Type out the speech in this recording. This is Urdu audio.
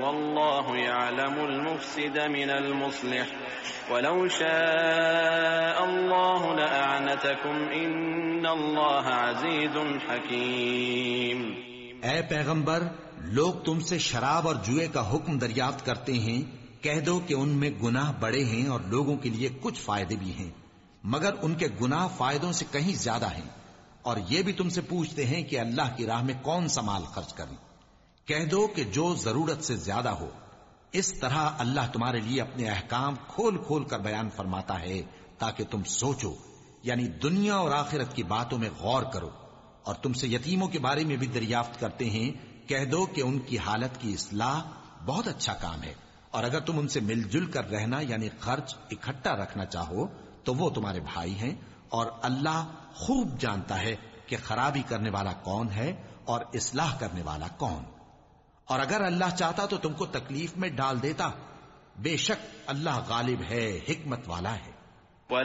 والله يعلم المفسد من المصلح ولو شاء الله لأعنتكم إن الله عزيز حكيم۔ اے پیغمبر، لوگ تم سے شراب اور جوئے کا حکم دریافت کرتے ہیں، کہہ دو کہ ان میں گناہ بڑے ہیں اور لوگوں کے لیے کچھ فائدے بھی ہیں، مگر ان کے گناہ فائدوں سے کہیں زیادہ ہیں، اور یہ بھی تم سے پوچھتے ہیں کہ اللہ کی راہ میں کون سا مال خرچ کریں۔ کہہ دو کہ جو ضرورت سے زیادہ ہو۔ اس طرح اللہ تمہارے لیے اپنے احکام کھول کھول کر بیان فرماتا ہے تاکہ تم سوچو، یعنی دنیا اور آخرت کی باتوں میں غور کرو۔ اور تم سے یتیموں کے بارے میں بھی دریافت کرتے ہیں، کہہ دو کہ ان کی حالت کی اصلاح بہت اچھا کام ہے، اور اگر تم ان سے مل جل کر رہنا یعنی خرچ اکٹھا رکھنا چاہو تو وہ تمہارے بھائی ہیں، اور اللہ خوب جانتا ہے کہ خرابی کرنے والا کون ہے اور اصلاح کرنے والا کون۔ اور اگر اللہ چاہتا تو تم کو تکلیف میں ڈال دیتا، بے شک اللہ غالب ہے، حکمت والا ہے۔